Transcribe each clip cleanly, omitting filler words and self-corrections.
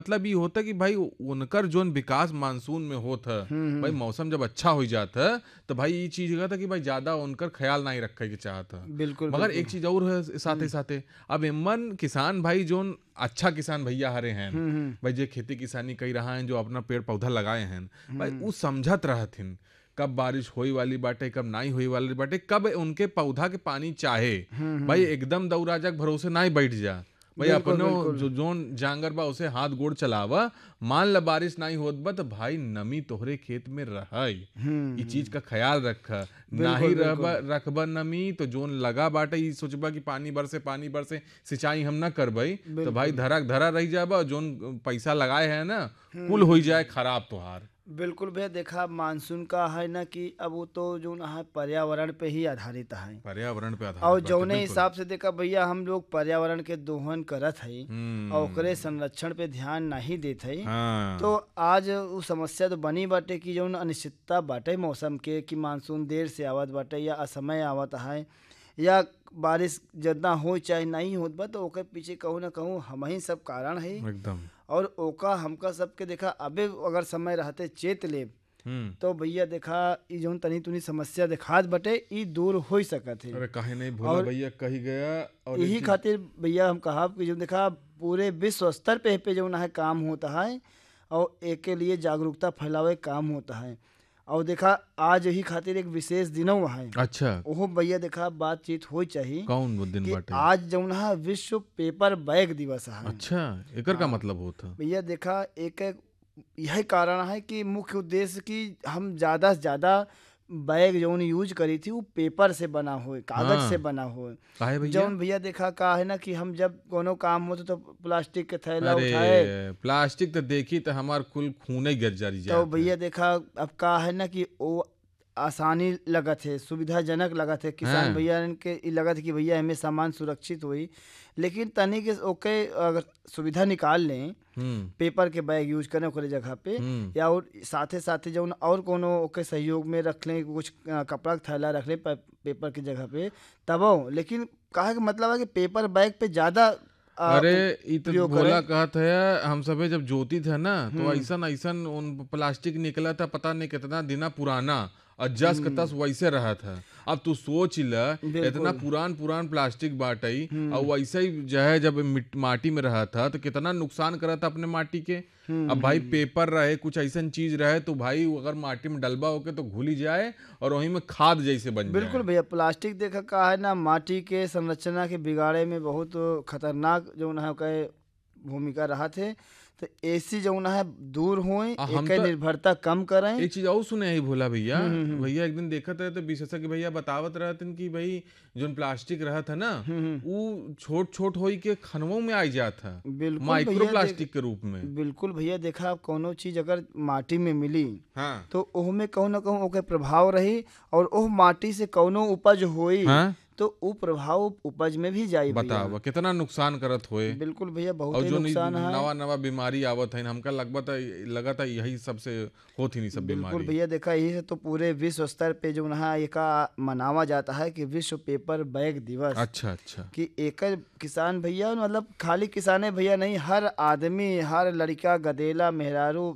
मतलब ये होता कि भाई उनकर जोन विकास मानसून में होता भाई, मौसम जब अच्छा हो जाता तो भाई ये चीज का था कि भाई ज्यादा उनकर ख्याल नहीं रखे के चाहता। बिल्कुल मगर बिल्कुल। एक चीज और है साथे साथे, अब इमन किसान भाई जोन अच्छा किसान भैया हरे हैं भाई, जे खेती किसानी कई रहा है, जो अपना पेड़ पौधा लगाए हैं भाई, उ समझत रहथिन कब बारिश होई वाली बाटे, कब नहीं होई वाली बाटे, कब उनके पौधा के पानी चाहे। भाई एकदम दौराजक भरोसे नहीं बैठ जा भाई, बिल्कुल अपनो बिल्कुल। जो जोन जांगर बा उसे हाथ गोड़ चलावा। मान ल बारिश नहीं होत बा तो भाई नमी तोहरे खेत में रहई, ई चीज का ख्याल रख। नाही बिल्कुल रहबा बिल्कुल। रखबा नमी तो जोन लगा बाटे ई सोचबा कि पानी बरसे सिंचाई हम ना करबई, तो भाई बिल्कुल धरा धरा रह जाबा, जोन पैसा लगाए है ना कुल हो जाए खराब तोहार। बिल्कुल भैया, देखा मानसून का है ना कि अब वो तो जो ना है पर्यावरण पे ही आधारित है। पर्यावरण पे और आधारित बाटे जौने बिल्कुल। हिसाब से देखा भैया हम लोग पर्यावरण के दोहन करत हई और ओकरे हम्म। संरक्षण पे ध्यान नहीं देत हई, तो हाँ। आज वो समस्या तो बनी बाटे कि जौन अनिश्चितता बाटे मौसम के, कि मानसून देर से आवत बाटे या असमय आवत है, या बारिश जितना हो चाहे नहीं होत बा, तो ओकर पीछे कहूँ ना कहूँ हम ही सब कारण है। एकदम। और ओका हमका सबके देखा अबे अगर समय रहते चेत ले, हम्म। तो भैया देखा ई जौन तनी तुनी समस्या दिखात बटे ई दूर हो सकत है। अरे काहे नहीं भोला और भैया कही गया। और एक यही चीज। खातिर भैया हम कहा कि जो देखा पूरे विश्व स्तर पे जो है काम होता है, और एक के लिए जागरूकता फैलावे काम होता है। और देखा आज ही खातिर एक विशेष दिनों है, अच्छा। ओहो भैया देखा बातचीत हो चाहिए कौन वो दिन कि बाटे? आज जो है विश्व पेपर बैग दिवस है। अच्छा, एकर का हाँ मतलब होता? भैया देखा एक यही कारण है कि मुख्य उद्देश्य कि हम ज़्यादा से ज़्यादा बैग जौन यूज करी थी वो पेपर से बना हो, कागज से हाँ। बना हो। काहे भैया? जौन भैया देखा का है ना कि हम जब कोनो काम होते तो प्लास्टिक के थैला अरे उठाए, प्लास्टिक तो देखी तो हमार कुल खूने गिर जारी तो जात है। भैया देखा अब का है ना कि वो आसानी लगत है, सुविधाजनक लगत है किसान हाँ। भैया के, ई लगत है कि भैया हमें सामान सुरक्षित हुई। लेकिन तनी के ओके अगर सुविधा निकाल लें हम्म। पेपर के बैग यूज करें ओकरे जगह पे, हम्म। या और साथे साथे जौन और कोनो ओके सहयोग में रख लें, कुछ कपड़ा का थैला रख लें पेपर की जगह पे, तबो लेकिन कहा कि मतलब है कि पेपर बैग पे ज़्यादा अरे ई तो प्रयोग भोला करें। कहत है, हम सबे जब जोती थे ना तो हम्म ऐसन ऐसन उन प्लास्टिक निकला था, पता नहीं कितना दिना पुराना, और जस के तस वैसे रहा था। अब तू सोच ल, इतना बिल्कुल। पुरान पुरान प्लास्टिक बाटई और हम्म वैसे ही जो है जब माटी में रहा था तो कितना नुकसान करा था अपने माटी के। अब भाई हम्म। पेपर रहे कुछ ऐसा चीज रहे तो भाई अगर माटी में डलबा होके तो घुली जाए और वहीं में खाद जैसे बन बिल्कुल जाए। भैया, प्लास्टिक देखा का है ना माटी के संरचना के बिगाड़े में बहुत खतरनाक जो है के भूमिका रहा थे। तो ऐसी जो है दूर होए, हम एक तो निर्भरता कम करें। एक चीज और सुने ही भोला भैया। हम्म। भैया एक दिन देखत रहे तो विशेषज्ञ भैया बतावत रहते कि भाई जोन प्लास्टिक रहा था ना हम्म। वो छोट छोट होई के खनवों में आई जात था, बिल्कुल माइक्रो भैया देख प्लास्टिक के रूप में। बिल्कुल भैया देखा कोनो चीज अगर माटी में मिली, हाँ। तो ओहमे कहूँ ना कहूँ ओके प्रभाव रही, और ओह माटी से कौनो उपज होई, हाँ। तो वो प्रभाव उपज में भी जाई भैया। बतावा कितना नुकसान करत होए। बिल्कुल भैया, बहुत और ही जो नुकसान है। नवा नवा बीमारी आवत है हमका लगा था यही सबसे होती नहीं सब बिल्कुल बीमारी। भैया देखा यही से तो पूरे विश्व स्तर पे जो है ये का मनावा जाता है कि विश्व पेपर बैग दिवस। अच्छा अच्छा। कि एक किसान भैया मतलब खाली किसाने भैया नहीं, हर आदमी, हर लड़का गदेला मेहरारू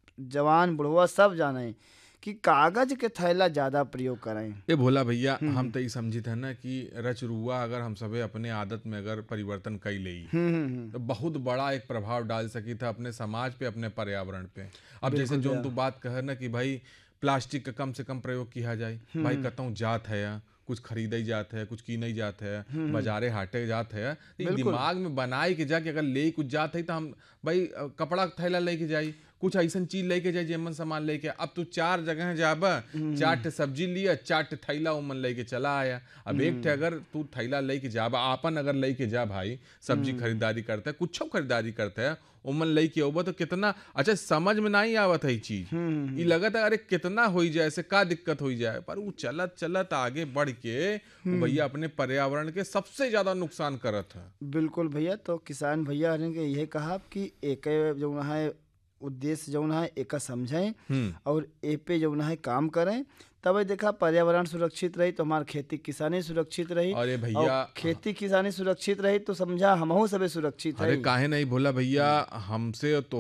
जवान बुढ़वा सब जाने कि कागज के थैला ज्यादा प्रयोग करें। ये भोला भैया हम हम्म तो ये समझी थे ना कि रच रुआ अगर हम सबे अपने आदत में अगर परिवर्तन कई ले हम्म। तो बहुत बड़ा एक प्रभाव डाल सकी था अपने समाज पे, अपने पर्यावरण पे। अब जैसे बिल्कुल जो भैया। तू बात कह ना कि भाई प्लास्टिक का कम से कम प्रयोग किया जाए, भाई कतौ जात है या कुछ खरीदे जात है, कुछ कीने जात है, बाजारे हाटे जात है, तो ये बिल्कुल दिमाग में बनाए के जाके अगर ले कुछ जात है तो हम भाई कपड़ा का थैला लेके जाई, कुछ ऐसा चीज लेके जाए जेमन सामान लेके। अब तू चार जगह जाबा, चार ठे सब्जी लिया, चार ठे थैला उमन लेके चला आया। अब एक ठे अगर तू थैला लेके जाबा आपन अगर लेके जा भाई, सब्जी खरीदारी करता है कुछ खरीदारी करता है उमन लेके ओबा तो कितना अच्छा समझ में नहीं आवत है चीज। ये लगता है अरे कितना हो जाए से का दिक्कत हो जाए, पर वो चलत चलत आगे बढ़ के वो भैया अपने पर्यावरण के सबसे ज्यादा नुकसान करत है। बिल्कुल भैया, तो किसान भैया ने के यही कहा कि एक जो है उद्देश्य जौन है एका समझें और ए पे जौन है काम करें, तब देखा पर्यावरण सुरक्षित रही तो हमार खेती किसानी सुरक्षित रही। अरे भैया, खेती किसानी सुरक्षित रही तो समझा हमहू सबे सुरक्षित अरे है। काहे नहीं बोला भैया, हमसे तो